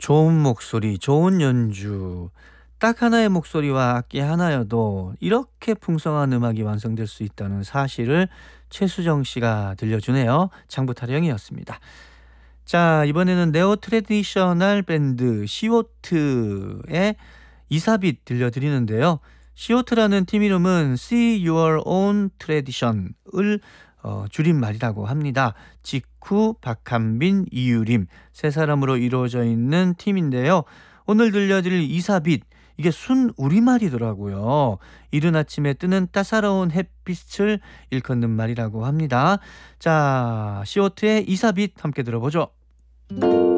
좋은 목소리, 좋은 연주. 딱 하나의 목소리와 악기 하나여도 이렇게 풍성한 음악이 완성될 수 있다는 사실을 최수정 씨가 들려주네요. 장부타령이었습니다. 자, 이번에는 네오 트래디셔널 밴드 시오트의 이사빗 들려드리는데요. 시오트라는 팀 이름은 See Your Own Tradition을 줄임말이라고 합니다. 직후, 박한빈, 이유림 세 사람으로 이루어져 있는 팀인데요. 오늘 들려드릴 이사빗, 이게 순 우리말이더라고요. 이른 아침에 뜨는 따사로운 햇빛을 일컫는 말이라고 합니다. 자, 시오트의 이사빗 함께 들어보죠.